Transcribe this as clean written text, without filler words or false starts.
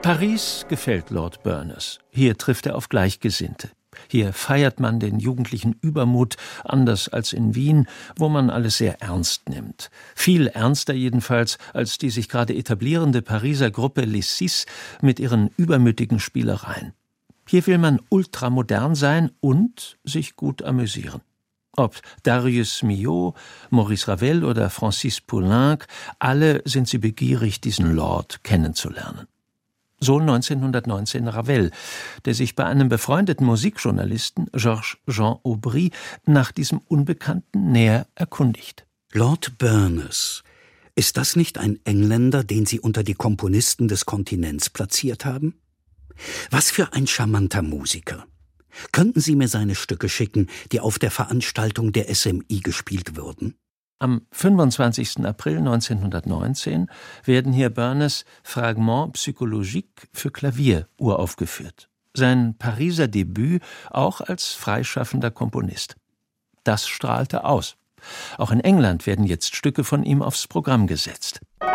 Paris gefällt Lord Berners. Hier trifft er auf Gleichgesinnte. Hier feiert man den jugendlichen Übermut, anders als in Wien, wo man alles sehr ernst nimmt. Viel ernster jedenfalls als die sich gerade etablierende Pariser Gruppe Les Six mit ihren übermütigen Spielereien. Hier will man ultramodern sein und sich gut amüsieren. Ob Darius Milhaud, Maurice Ravel oder Francis Poulenc, alle sind sie begierig, diesen Lord kennenzulernen. So 1919 Ravel, der sich bei einem befreundeten Musikjournalisten, Georges Jean Aubry, nach diesem Unbekannten näher erkundigt. Lord Berners, ist das nicht ein Engländer, den Sie unter die Komponisten des Kontinents platziert haben? Was für ein charmanter Musiker. Könnten Sie mir seine Stücke schicken, die auf der Veranstaltung der SMI gespielt würden? Am 25. April 1919 werden hier Berners Fragments psychologiques für Klavier uraufgeführt. Sein Pariser Debüt auch als freischaffender Komponist. Das strahlte aus. Auch in England werden jetzt Stücke von ihm aufs Programm gesetzt.